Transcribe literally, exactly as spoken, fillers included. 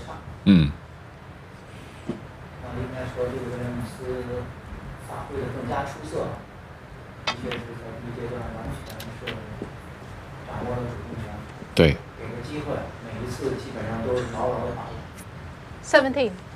差。 嗯。 那应该说，这个威廉姆斯发挥的更加出色，的确是在第一阶段完全是掌握了主动权。 对。 给个机会，每一次基本上都是牢牢的把握。 Seventeen.